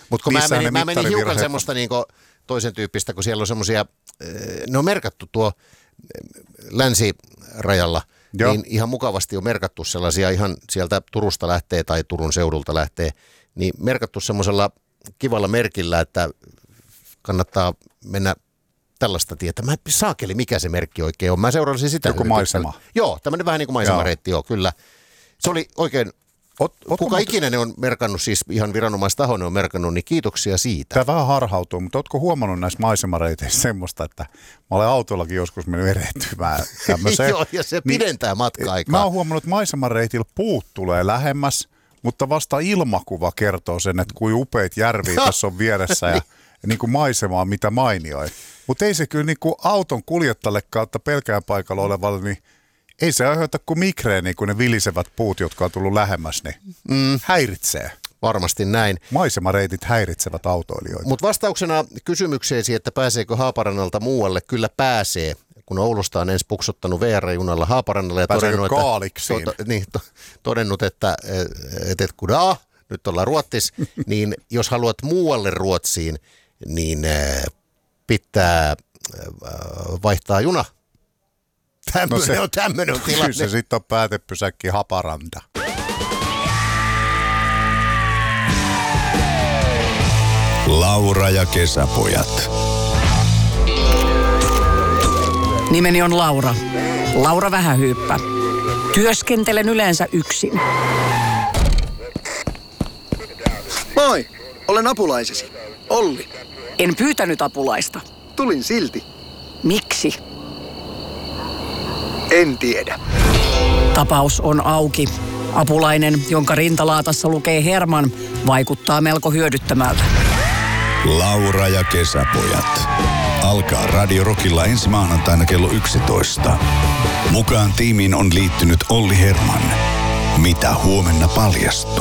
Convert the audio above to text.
Mutta kun mä menin hiukan semmoista niinku toisen tyyppistä, kun siellä on semmoisia, ne on merkattu tuo länsirajalla, niin ihan mukavasti on merkattu sellaisia ihan sieltä Turusta lähtee tai Turun seudulta lähtee, niin merkattu semmoisella kivalla merkillä, että kannattaa mennä tällaista tietä. Mä saakeli, mikä se merkki oikein on. Mä seurasin sitä. Joku maisema. Joo, tämmöinen vähän niin kuin maisemareitti, joo, kyllä. Se oli oikein, kuka ikinä ne on merkannut, siis ihan viranomaistaho ne on merkannut, niin kiitoksia siitä. Tämä vähän harhautuu, mutta ootko huomannut näissä maisemareiteissä semmoista, että mä olen autollakin joskus mennyt erehtymään tämmöiseen. Joo, ja se pidentää matka-aikaa. Mä oon huomannut, että maisemareitillä puut tulee lähemmäs, mutta vasta ilmakuva kertoo sen, että kuin upeat järviä tässä on vieressä ja niin kuin maisemaa, mitä mainioit. Mutta ei se kyllä niin kuin auton kuljettajalle kautta pelkään paikalla olevalle, niin ei se aiheuta kuin migreeniä, kun ne vilisevät puut, jotka on tullut lähemmäs, niin häiritsee. Varmasti näin. Maisemareitit häiritsevät autoilijoita. Mutta vastauksena kysymykseesi, että pääseekö Haaparannalta muualle, kyllä pääsee. Kun Oulusta on ensin puksuttanut VR-junalla Haaparannalle ja todennut, että nyt ollaan Ruottis, niin jos haluat muualle Ruotsiin, niin pitää vaihtaa juna. Tämmöinen on tilanne. Kyllä se sitten on päätepysäkki Haparanta. Laura ja kesäpojat. Nimeni on Laura. Laura Vähähyyppä. Työskentelen yleensä yksin. Moi, olen apulaisesi. Olli. En pyytänyt apulaista. Tulin silti. Miksi? En tiedä. Tapaus on auki. Apulainen, jonka rintalaatassa lukee Herman, vaikuttaa melko hyödyttömältä. Laura ja kesäpojat. Alkaa Radio Rockilla ensi maanantaina kello 11. Mukaan tiimiin on liittynyt Olli Herman. Mitä huomenna paljastuu?